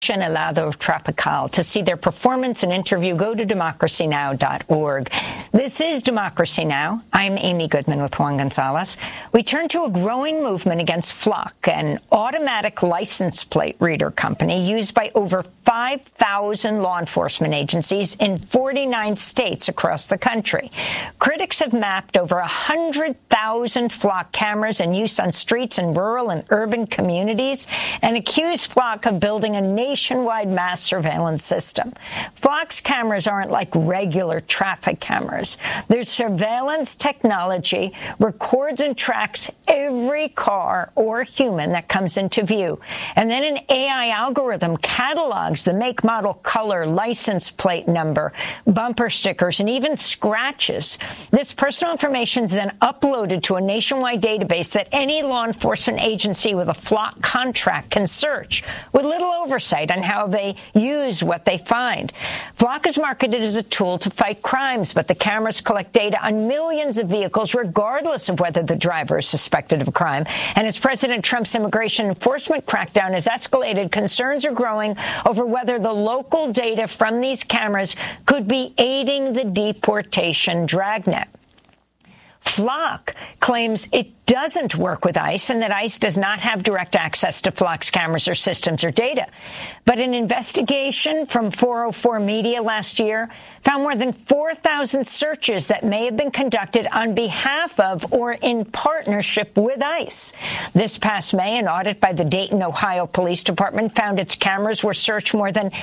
Helado Tropical. To see their performance and interview, go to democracynow.org. This is Democracy Now! I'm Amy Goodman with Juan Gonzalez. We turn to a growing movement against Flock, an automatic license plate reader company used by over 5,000 law enforcement agencies in 49 states across the country. Critics have mapped over 100,000 Flock cameras in use on streets in rural and urban communities and accuse Flock of building a nationwide mass surveillance system. Flock's cameras aren't like regular traffic cameras. Their surveillance technology records and tracks every car or human that comes into view. And then an AI algorithm catalogs the make, model, color, license plate number, bumper stickers, and even scratches. This personal information is then uploaded to a nationwide database that any law enforcement agency with a Flock contract can search with little oversight on how they use what they find. Flock is marketed as a tool to fight crimes, but the cameras collect data on millions of vehicles, regardless of whether the driver is suspected of a crime. And as President Trump's immigration enforcement crackdown has escalated, concerns are growing over whether the local data from these cameras could be aiding the deportation dragnet. Flock claims it doesn't work with ICE and that ICE does not have direct access to Flock's cameras or systems or data. But an investigation from 404 Media last year found more than 4,000 searches that may have been conducted on behalf of or in partnership with ICE. This past May, an audit by the Dayton, Ohio Police Department found its cameras were searched more than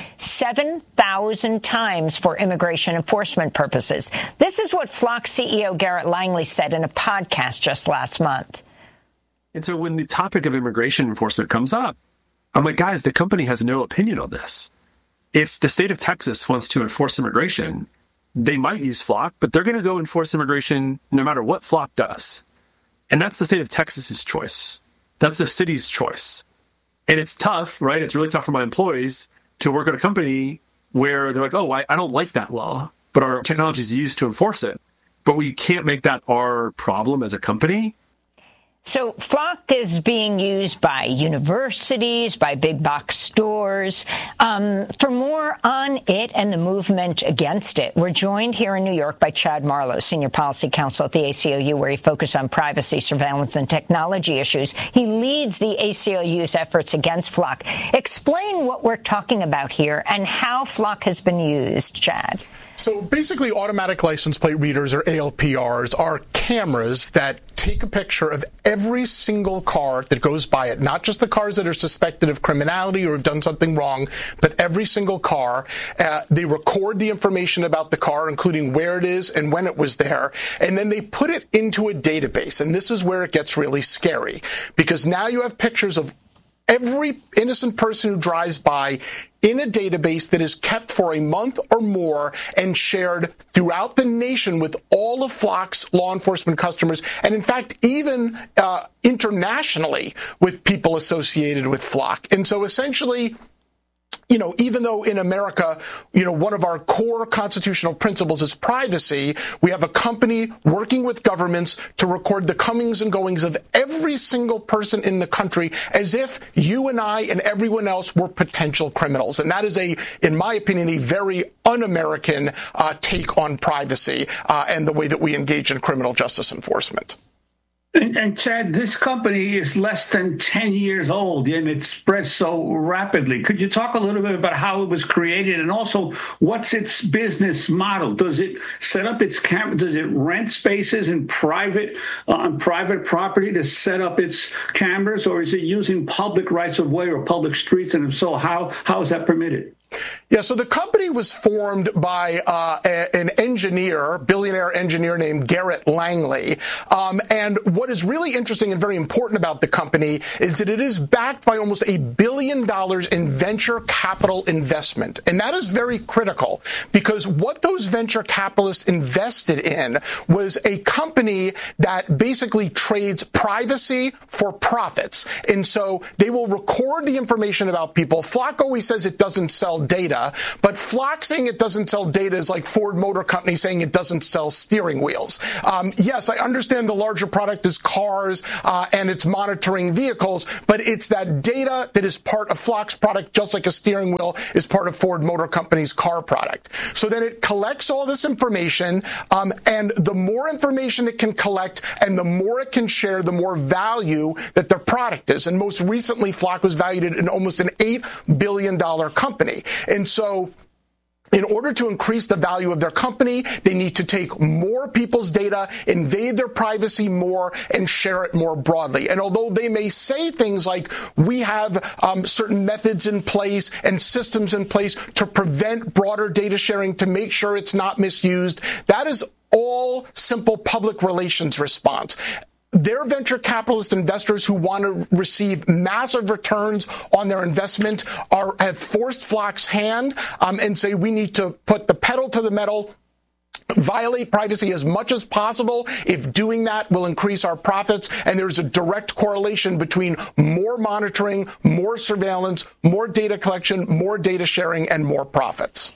7,000 times for immigration enforcement purposes. This is what Flock CEO Garrett Langley said in a podcast just last month. And so when the topic of immigration enforcement comes up, I'm like, guys, the company has no opinion on this. If the state of Texas wants to enforce immigration, they might use Flock, but they're going to go enforce immigration no matter what Flock does. And that's the state of Texas's choice. That's the city's choice. And it's tough, right? It's really tough for my employees to work at a company where they're like, oh, I don't like that law, but our technology is used to enforce it. But we can't make that our problem as a company. So Flock is being used by universities, by big box stores. For more on it and the movement against it, we're joined here in New York by Chad Marlowe, Senior Policy Counsel at the ACLU, where he focuses on privacy, surveillance, and technology issues. He leads the ACLU's efforts against Flock. Explain what we're talking about here and how Flock has been used, Chad. So basically, automatic license plate readers, or ALPRs, are cameras that take a picture of every single car that goes by it, not just the cars that are suspected of criminality or have done something wrong, but every single car. They record the information about the car, including where it is and when it was there, and then they put it into a database. And this is where it gets really scary, because now you have pictures of every innocent person who drives by in a database that is kept for a month or more and shared throughout the nation with all of Flock's law enforcement customers, and in fact, even internationally with people associated with Flock. And so essentially, even though in America, one of our core constitutional principles is privacy, we have a company working with governments to record the comings and goings of every single person in the country as if you and I and everyone else were potential criminals. And that is in my opinion, a very un-American take on privacy and the way that we engage in criminal justice enforcement. And Chad, this company is less than 10 years old, and it spreads so rapidly. Could you talk a little bit about how it was created, and also what's its business model? Does it set up its camera? Does it rent spaces in on private property to set up its cameras, or is it using public rights of way or public streets? And if so, how is that permitted? Yeah, so the company was formed by an engineer, billionaire engineer named Garrett Langley. And what is really interesting and very important about the company is that it is backed by almost $1 billion in venture capital investment. And that is very critical, because what those venture capitalists invested in was a company that basically trades privacy for profits. And so they will record the information about people. Flock always says it doesn't sell sell data, but Flock saying it doesn't sell data is like Ford Motor Company saying it doesn't sell steering wheels. Yes, I understand the larger product is cars and it's monitoring vehicles, but it's that data that is part of Flock's product, just like a steering wheel is part of Ford Motor Company's car product. So then it collects all this information, and the more information it can collect and the more it can share, the more value that their product is. And most recently, Flock was valued at almost an $8 billion company. And so in order to increase the value of their company, they need to take more people's data, invade their privacy more, and share it more broadly. And although they may say things like, we have certain methods in place and systems in place to prevent broader data sharing to make sure it's not misused, that is all simple public relations response. Their venture capitalist investors who want to receive massive returns on their investment have forced Flock's hand and say we need to put the pedal to the metal, violate privacy as much as possible. If doing that will increase our profits, and there's a direct correlation between more monitoring, more surveillance, more data collection, more data sharing, and more profits.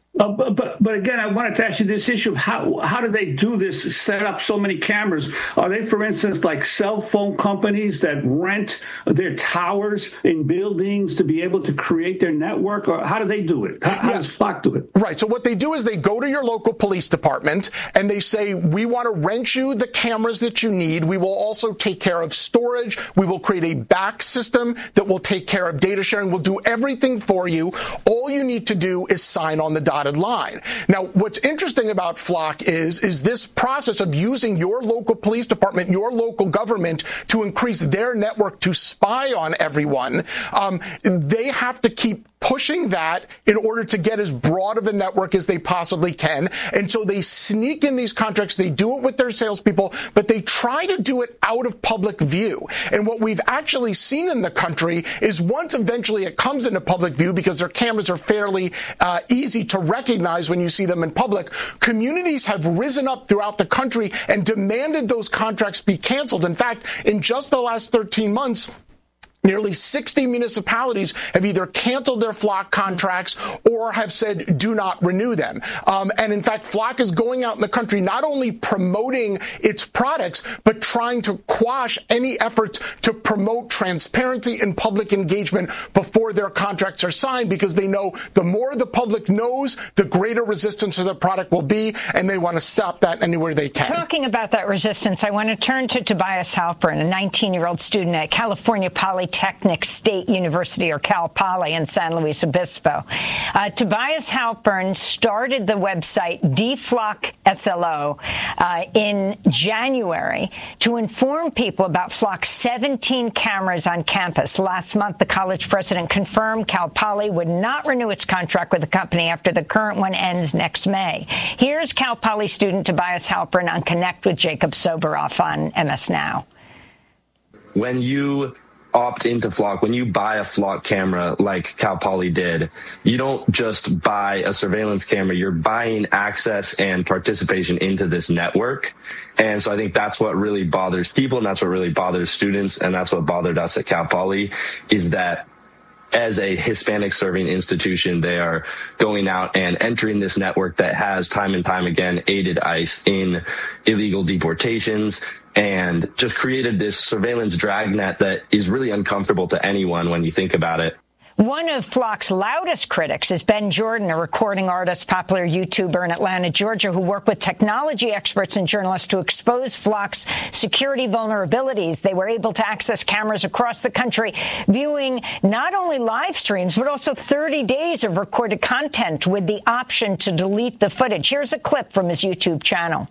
But again, I wanted to ask you this issue of how do they do this, set up so many cameras? Are they, for instance, like cell phone companies that rent their towers in buildings to be able to create their network? Or how do they do it? How does Flock do it? Right. So what they do is they go to your local police department and they say, we want to rent you the cameras that you need. We will also take care of storage. We will create a back system that will take care of data sharing. We'll do everything for you. All you need to do is sign on the dotted line. Now, what's interesting about Flock is this process of using your local police department, your local government to increase their network to spy on everyone. They have to keep pushing that in order to get as broad of a network as they possibly can. And so they sneak in these contracts. They do it with their salespeople, but they try to do it out of public view. And what we've actually seen in the country is once eventually it comes into public view, because their cameras are fairly easy to recognize when you see them in public, communities have risen up throughout the country and demanded those contracts be canceled. In fact, in just the last 13 months, nearly 60 municipalities have either canceled their Flock contracts or have said do not renew them. And in fact, Flock is going out in the country not only promoting its products, but trying to quash any efforts to promote transparency and public engagement before their contracts are signed, because they know the more the public knows, the greater resistance to the product will be, and they want to stop that anywhere they can. Talking about that resistance, I want to turn to Tobias Halpern, a 19-year-old student at California Polytechnic State University, or Cal Poly, in San Luis Obispo. Tobias Halpern started the website Deflock SLO in January to inform people about Flock's 17 cameras on campus. Last month, the college president confirmed Cal Poly would not renew its contract with the company after the current one ends next May. Here's Cal Poly student Tobias Halpern on Connect with Jacob Soboroff on MS Now. When you opt into Flock, when you buy a Flock camera like Cal Poly did, you don't just buy a surveillance camera, you're buying access and participation into this network. And so I think that's what really bothers people, and that's what really bothers students, and that's what bothered us at Cal Poly, is that as a Hispanic serving institution, they are going out and entering this network that has time and time again aided ICE in illegal deportations, and just created this surveillance dragnet that is really uncomfortable to anyone when you think about it. One of Flock's loudest critics is Ben Jordan, a recording artist, popular YouTuber in Atlanta, Georgia, who worked with technology experts and journalists to expose Flock's security vulnerabilities. They were able to access cameras across the country, viewing not only live streams, but also 30 days of recorded content with the option to delete the footage. Here's a clip from his YouTube channel.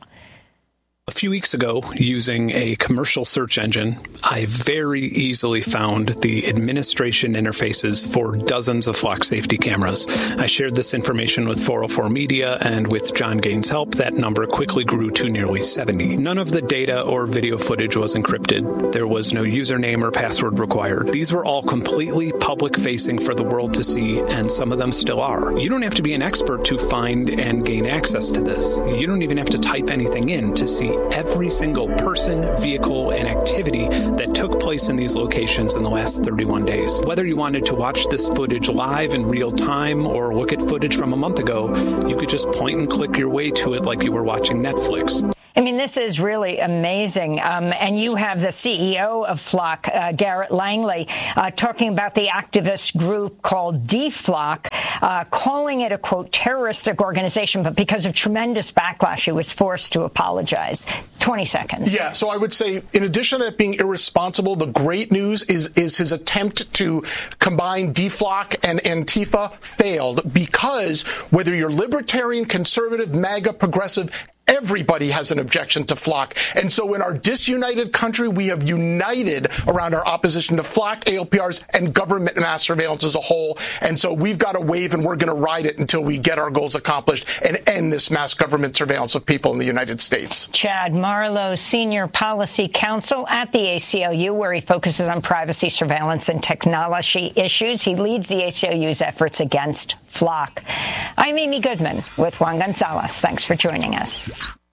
A few weeks ago, using a commercial search engine, I very easily found the administration interfaces for dozens of Flock safety cameras. I shared this information with 404 Media, and with John Gaines' help, that number quickly grew to nearly 70. None of the data or video footage was encrypted. There was no username or password required. These were all completely public-facing for the world to see, and some of them still are. You don't have to be an expert to find and gain access to this. You don't even have to type anything in to see see every single person, vehicle, and activity that took place in these locations in the last 31 days. Whether you wanted to watch this footage live in real time or look at footage from a month ago, you could just point and click your way to it like you were watching Netflix. I mean, this is really amazing. And you have the CEO of Flock, Garrett Langley, talking about the activist group called DFlock, calling it a, quote, terroristic organization. But because of tremendous backlash, he was forced to apologize. 20 seconds. Yeah, so I would say, in addition to that being irresponsible, the great news is his attempt to combine DFlock and Antifa failed, because whether you're libertarian, conservative, MAGA, progressive, everybody has an objection to Flock. And so in our disunited country, we have united around our opposition to Flock, ALPRs, and government mass surveillance as a whole. And so we've got a wave, and we're going to ride it until we get our goals accomplished and end this mass government surveillance of people in the United States. Chad Marlowe, Senior Policy Counsel at the ACLU, where he focuses on privacy, surveillance, and technology issues. He leads the ACLU's efforts against Flock. I'm Amy Goodman with Juan Gonzalez. Thanks for joining us.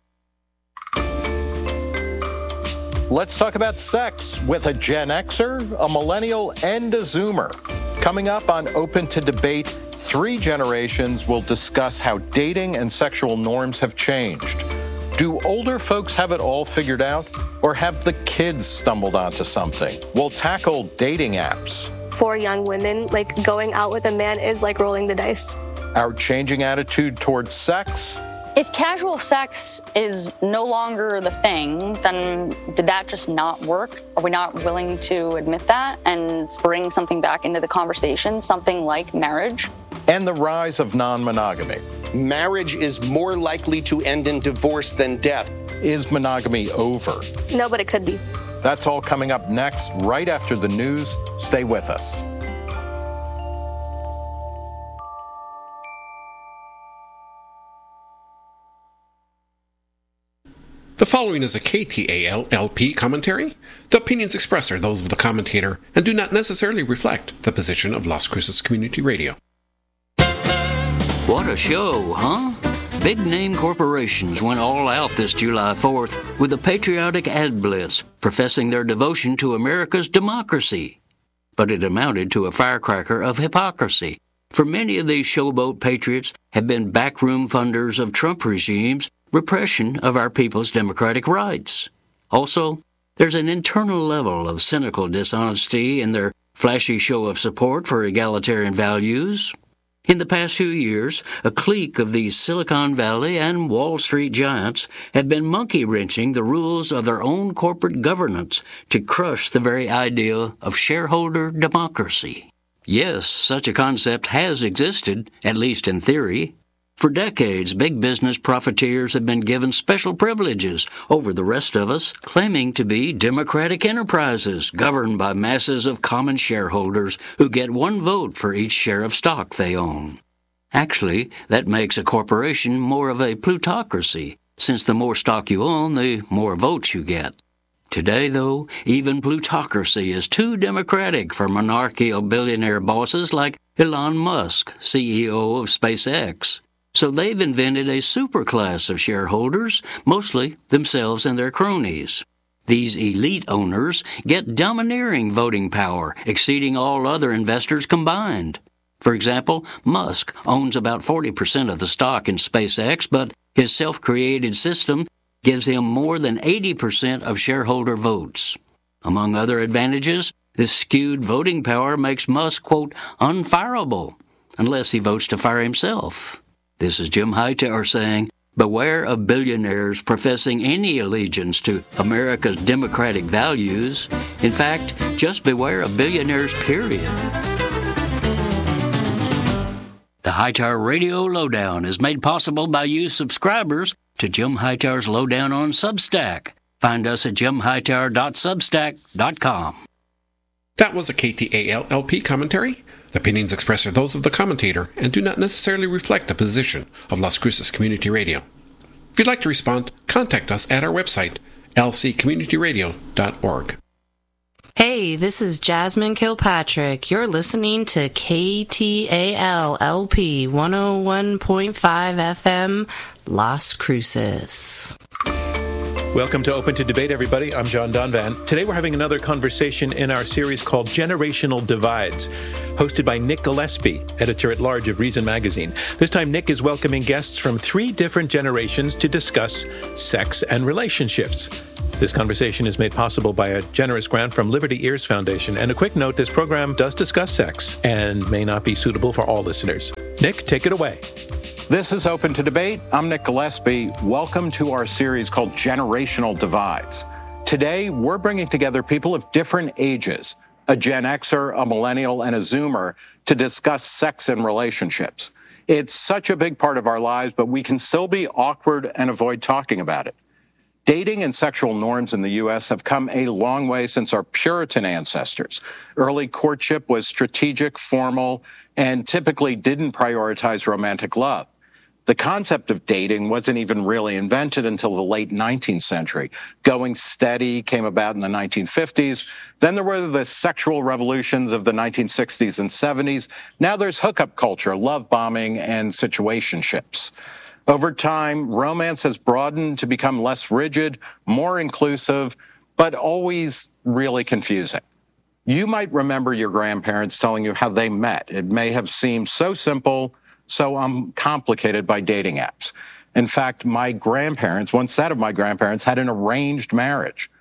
Let's talk about sex with a Gen Xer, a millennial, and a Zoomer. Coming up on Open to Debate, 3 generations will discuss how dating and sexual norms have changed. Do older folks have it all figured out, or have the kids stumbled onto something? We'll tackle dating apps. For young women, like, going out with a man is like rolling the dice. Our changing attitude towards sex. If casual sex is no longer the thing, then did that just not work? Are we not willing to admit that and bring something back into the conversation, something like marriage? And the rise of non-monogamy. Marriage is more likely to end in divorce than death. Is monogamy over? No, but it could be. That's all coming up next, right after the news. Stay with us. The following is a KTAL-LP commentary. The opinions expressed are those of the commentator and do not necessarily reflect the position of Las Cruces Community Radio. What a show, huh? Big-name corporations went all out this July 4th with a patriotic ad blitz professing their devotion to America's democracy. But it amounted to a firecracker of hypocrisy, for many of these showboat patriots have been backroom funders of Trump regime's repression of our people's democratic rights. Also, there's an internal level of cynical dishonesty in their flashy show of support for egalitarian values. In the past few years, a clique of these Silicon Valley and Wall Street giants have been monkey-wrenching the rules of their own corporate governance to crush the very idea of shareholder democracy. Yes, such a concept has existed, at least in theory. For decades, big business profiteers have been given special privileges over the rest of us, claiming to be democratic enterprises governed by masses of common shareholders who get one vote for each share of stock they own. Actually, that makes a corporation more of a plutocracy, since the more stock you own, the more votes you get. Today, though, even plutocracy is too democratic for monarchical billionaire bosses like Elon Musk, CEO of SpaceX. So they've invented a superclass of shareholders, mostly themselves and their cronies. These elite owners get domineering voting power, exceeding all other investors combined. For example, Musk owns about 40% of the stock in SpaceX, but his self-created system gives him more than 80% of shareholder votes. Among other advantages, this skewed voting power makes Musk, quote, unfireable, unless he votes to fire himself. This is Jim Hightower saying, beware of billionaires professing any allegiance to America's democratic values. In fact, just beware of billionaires, period. The Hightower Radio Lowdown is made possible by you subscribers to Jim Hightower's Lowdown on Substack. Find us at jimhightower.substack.com. That was a KTAL-LP commentary. The opinions expressed are those of the commentator and do not necessarily reflect the position of Las Cruces Community Radio. If you'd like to respond, contact us at our website, lccommunityradio.org. Hey, this is Jasmine Kilpatrick. You're listening to KTAL-LP 101.5 FM, Las Cruces. Welcome to Open to Debate, everybody. I'm John Donvan. Today we're having another conversation in our series called Generational Divides, hosted by Nick Gillespie, editor-at-large of Reason Magazine. This time, Nick is welcoming guests from 3 different generations to discuss sex and relationships. This conversation is made possible by a generous grant from Liberty Ears Foundation. And a quick note, this program does discuss sex and may not be suitable for all listeners. Nick, take it away. This is Open to Debate. I'm Nick Gillespie. Welcome to our series called Generational Divides. Today, we're bringing together people of different ages, a Gen Xer, a millennial, and a Zoomer, to discuss sex and relationships. It's such a big part of our lives, but we can still be awkward and avoid talking about it. Dating and sexual norms in the U.S. have come a long way since our Puritan ancestors. Early courtship was strategic, formal, and typically didn't prioritize romantic love. The concept of dating wasn't even really invented until the late 19th century. Going steady came about in the 1950s. Then there were the sexual revolutions of the 1960s and 70s. Now there's hookup culture, love bombing, and situationships. Over time, romance has broadened to become less rigid, more inclusive, but always really confusing. You might remember your grandparents telling you how they met. It may have seemed so simple, so uncomplicated by dating apps. In fact, my grandparents, one set of my grandparents, had an arranged marriage.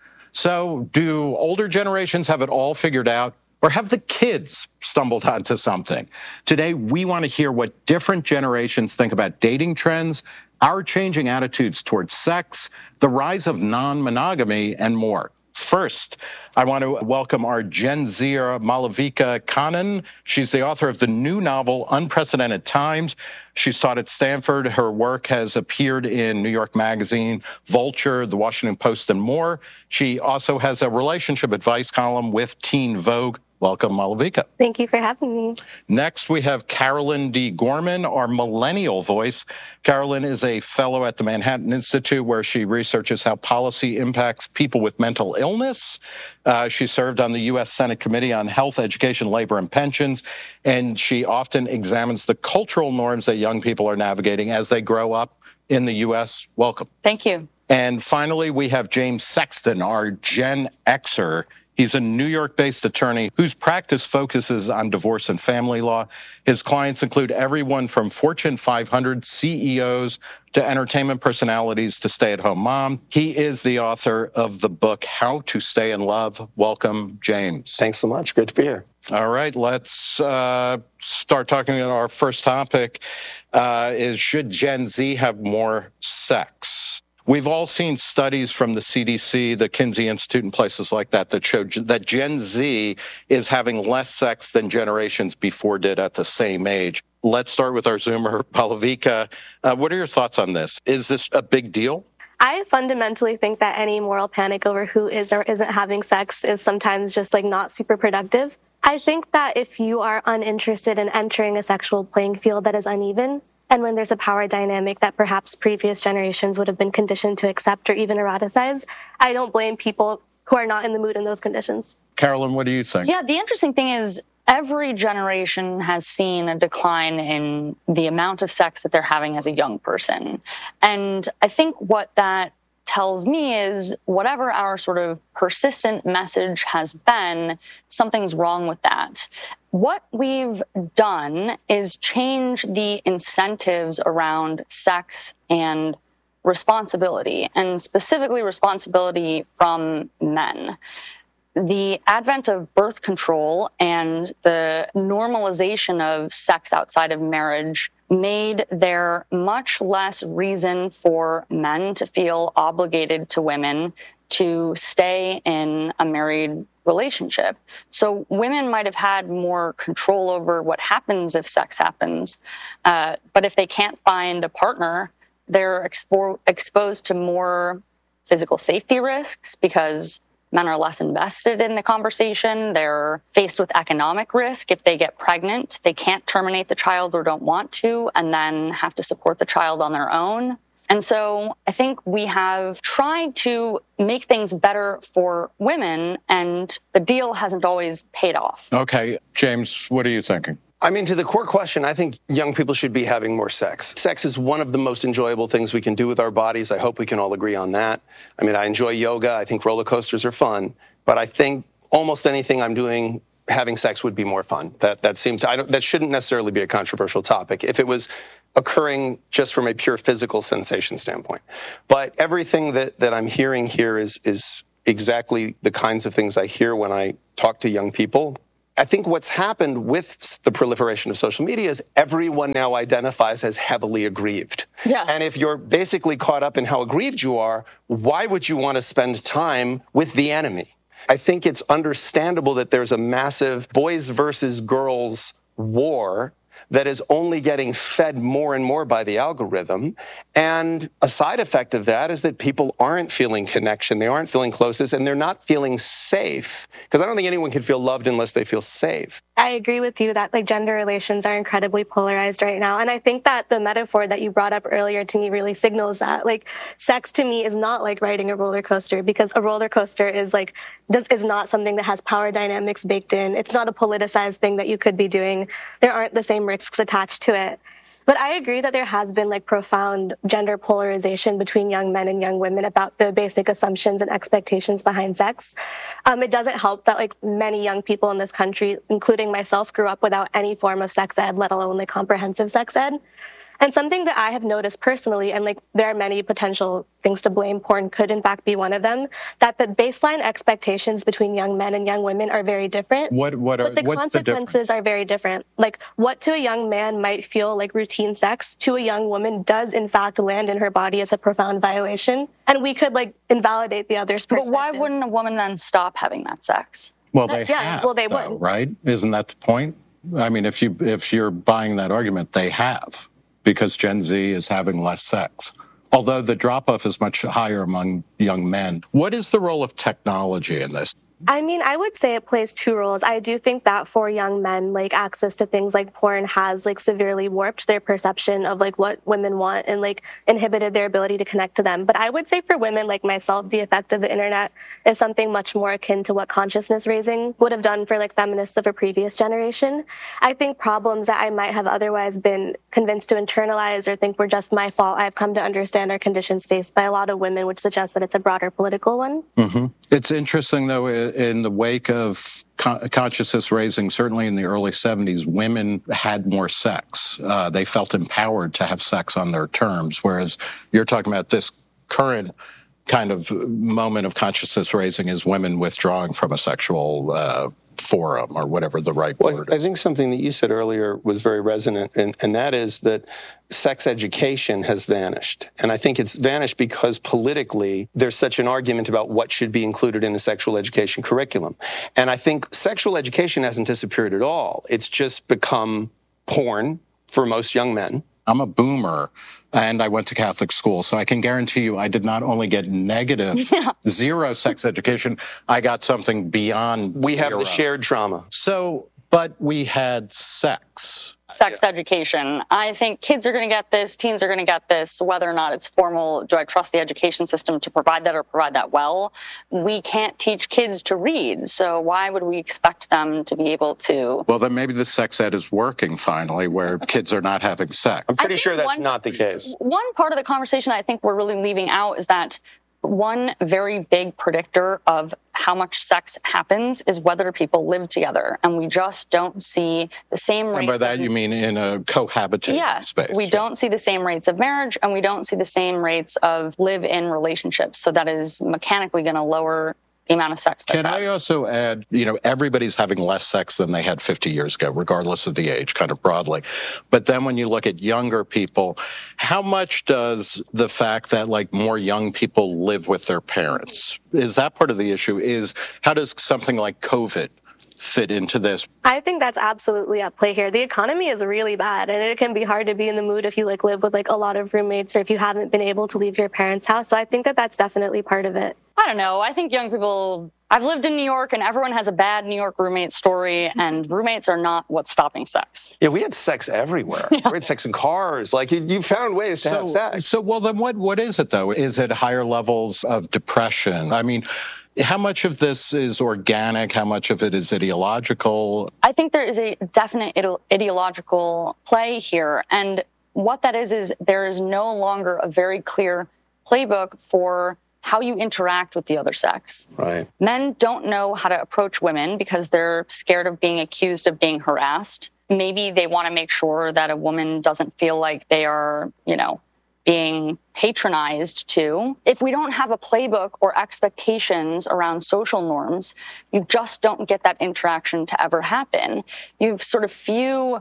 So do older generations have it all figured out, or have the kids stumbled onto something? Today, we want to hear what different generations think about dating trends, our changing attitudes towards sex, the rise of non-monogamy, and more. First, I want to welcome our Gen Zer, Malavika Kannan. She's the author of the new novel, Unprecedented Times. She's taught at Stanford. Her work has appeared in New York Magazine, Vulture, The Washington Post, and more. She also has a relationship advice column with Teen Vogue. Welcome, Malavika. Thank you for having me. Next, we have Carolyn D. Gorman, our millennial voice. Carolyn is a fellow at the Manhattan Institute, where she researches how policy impacts people with mental illness. She served on the U.S. Senate Committee on Health, Education, Labor, and Pensions, and she often examines the cultural norms that young people are navigating as they grow up in the U.S. Welcome. Thank you. And finally, we have James Sexton, our Gen Xer. He's a New York-based attorney whose practice focuses on divorce and family law. His clients include everyone from Fortune 500 CEOs to entertainment personalities to stay-at-home mom. He is the author of the book, How to Stay in Love. Welcome, James. Thanks so much. Good to be here. All right, let's start talking about our first topic, is should Gen Z have more sex? We've all seen studies from the CDC, the Kinsey Institute, and places like that that show that Gen Z is having less sex than generations before did at the same age. Let's start with our Zoomer, Malavika. What are your thoughts on this? Is this a big deal? I fundamentally think that any moral panic over who is or isn't having sex is sometimes just not super productive. I think that if you are uninterested in entering a sexual playing field that is uneven, and when there's a power dynamic that perhaps previous generations would have been conditioned to accept or even eroticize, I don't blame people who are not in the mood in those conditions. Carolyn, what do you think? Yeah, the interesting thing is every generation has seen a decline in the amount of sex that they're having as a young person. And I think what that tells me is whatever our sort of persistent message has been, something's wrong with that. What we've done is change the incentives around sex and responsibility, and specifically responsibility from men. The advent of birth control and the normalization of sex outside of marriage made there much less reason for men to feel obligated to women to stay in a married relationship. So women might have had more control over what happens if sex happens, but if they can't find a partner, they're exposed to more physical safety risks because men are less invested in the conversation. They're faced with economic risk. If they get pregnant, they can't terminate the child or don't want to, and then have to support the child on their own. And so I think we have tried to make things better for women, and the deal hasn't always paid off. Okay, James, what are you thinking? I mean, to the core question, I think young people should be having more sex. Sex is one of the most enjoyable things we can do with our bodies. I hope we can all agree on that. I mean, I enjoy yoga. I think roller coasters are fun. But I think almost anything I'm doing, having sex would be more fun. That shouldn't necessarily be a controversial topic if it was occurring just from a pure physical sensation standpoint. But everything that I'm hearing here is exactly the kinds of things I hear when I talk to young people. I think what's happened with the proliferation of social media is everyone now identifies as heavily aggrieved. Yeah. And if you're basically caught up in how aggrieved you are, why would you want to spend time with the enemy? I think it's understandable that there's a massive boys versus girls war that is only getting fed more and more by the algorithm. And a side effect of that is that people aren't feeling connection, they aren't feeling closeness, and they're not feeling safe. Because I don't think anyone can feel loved unless they feel safe. I agree with you that gender relations are incredibly polarized right now. And I think that the metaphor that you brought up earlier to me really signals that. Sex to me is not like riding a roller coaster, because a roller coaster is not something that has power dynamics baked in. It's not a politicized thing that you could be doing. There aren't the same risks attached to it. But I agree that there has been profound gender polarization between young men and young women about the basic assumptions and expectations behind sex. It doesn't help that many young people in this country, including myself, grew up without any form of sex ed, let alone comprehensive sex ed. And something that I have noticed personally, and there are many potential things to blame, porn could in fact be one of them, that the baseline expectations between young men and young women are very different. What's the consequences are very different. What to a young man might feel like routine sex, to a young woman does in fact land in her body as a profound violation. And we could invalidate the other's perspective. But why wouldn't a woman then stop having that sex? Well, they would, right? Isn't that the point? I mean, if you're buying that argument, they have. Because Gen Z is having less sex, although the drop-off is much higher among young men. What is the role of technology in this? I mean, I would say it plays two roles. I do think that for young men, access to things like porn has severely warped their perception of what women want and inhibited their ability to connect to them. But I would say for women like myself, the effect of the internet is something much more akin to what consciousness raising would have done for feminists of a previous generation. I think problems that I might have otherwise been convinced to internalize or think were just my fault, I've come to understand are conditions faced by a lot of women, which suggests that it's a broader political one. Mm-hmm. It's interesting, though, in the wake of consciousness raising, certainly in the early 70s, women had more sex. They felt empowered to have sex on their terms, whereas you're talking about this current kind of moment of consciousness raising is women withdrawing from a sexual forum or whatever the right word is. I think something that you said earlier was very resonant, and that is that sex education has vanished. And I think it's vanished because politically there's such an argument about what should be included in a sexual education curriculum. And I think sexual education hasn't disappeared at all. It's just become porn for most young men. I'm a boomer, and I went to Catholic school, so I can guarantee you I did not only get negative, zero sex education, I got something beyond We have zero. the shared trauma. So, but we had sex. Sex education. I think kids are going to get this, teens are going to get this, whether or not it's formal. Do I trust the education system to provide that or provide that well? We can't teach kids to read, so why would we expect them to be able to? Well, then maybe the sex ed is working finally, where kids are not having sex. I'm pretty sure that's not the case. One part of the conversation that I think we're really leaving out is that one very big predictor of how much sex happens is whether people live together. And we just don't see the same rates. And by that you mean in a cohabitating space. We don't see the same rates of marriage, and we don't see the same rates of live-in relationships. So that is mechanically going to lower the amount of sex. Can I also add, everybody's having less sex than they had 50 years ago, regardless of the age, kind of broadly. But then when you look at younger people, how much does the fact that more young people live with their parents, is that part of the issue? How does something like COVID fit into this? I think that's absolutely at play here. The economy is really bad, and it can be hard to be in the mood if you live with a lot of roommates or if you haven't been able to leave your parents' house. So I think that that's definitely part of it. I don't know. I think young people, I've lived in New York and everyone has a bad New York roommate story, and roommates are not what's stopping sex. Yeah, we had sex everywhere. We had sex in cars. You found ways to have sex. So, well, then what is it, though? Is it higher levels of depression? I mean, How much of this is organic? How much of it is ideological? I think there is a definite ideological play here. And what that is there is no longer a very clear playbook for how you interact with the other sex. Right. Men don't know how to approach women because they're scared of being accused of being harassed. Maybe they want to make sure that a woman doesn't feel like they are, being patronized too. If we don't have a playbook or expectations around social norms, you just don't get that interaction to ever happen. You've sort of few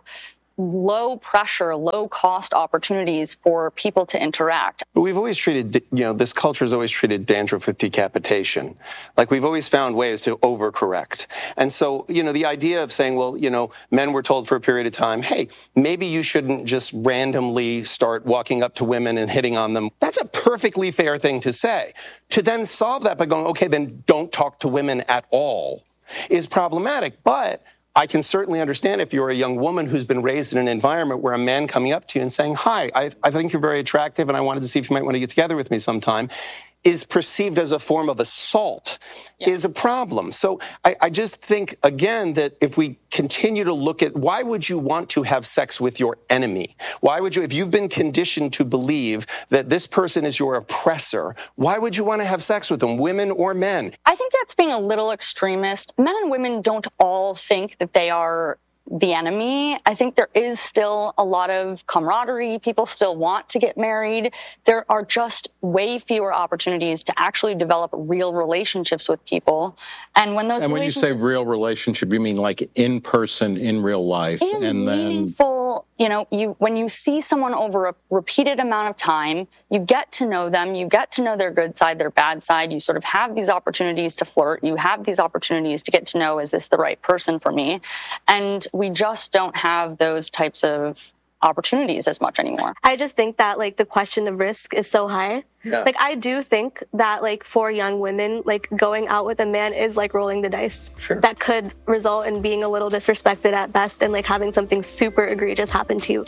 low pressure, low cost opportunities for people to interact. But we've always treated, this culture has always treated dandruff with decapitation. Like we've always found ways to overcorrect. And so, the idea of saying, well, men were told for a period of time, hey, maybe you shouldn't just randomly start walking up to women and hitting on them. That's a perfectly fair thing to say. To then solve that by going, okay, then don't talk to women at all is problematic. But I can certainly understand if you're a young woman who's been raised in an environment where a man coming up to you and saying, hi, I think you're very attractive and I wanted to see if you might want to get together with me sometime, is perceived as a form of assault is a problem. So I just think, again, that if we continue to look at why would you want to have sex with your enemy? Why would you, if you've been conditioned to believe that this person is your oppressor, why would you want to have sex with them, women or men? I think that's being a little extremist. Men and women don't all think that they are the enemy. I think there is still a lot of camaraderie. People still want to get married. There are just way fewer opportunities to actually develop real relationships with people. And when those when you say real relationship, you mean like in person, in real life, and meaningful, when you see someone over a repeated amount of time, you get to know them, you get to know their good side, their bad side. You sort of have these opportunities to flirt. You have these opportunities to get to know, is this the right person for me? And we just don't have those types of opportunities as much anymore. I just think that the question of risk is so high. Yeah. I do think that for young women, going out with a man is like rolling the dice. Sure. That could result in being a little disrespected at best and having something super egregious happen to you.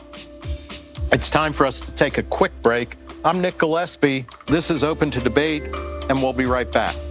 It's time for us to take a quick break. I'm Nick Gillespie. This is Open to Debate, and we'll be right back.